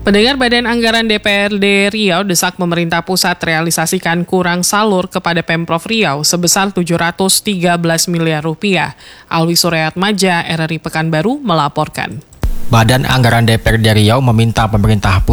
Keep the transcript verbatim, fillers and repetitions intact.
Pendengar, Badan Anggaran D P R D Riau desak pemerintah pusat realisasikan kurang salur kepada Pemprov Riau sebesar tujuh ratus tiga belas miliar rupiah. Alwi Suryatmaja, R R I Pekanbaru melaporkan. Badan Anggaran D P R D Riau meminta pemerintah pusat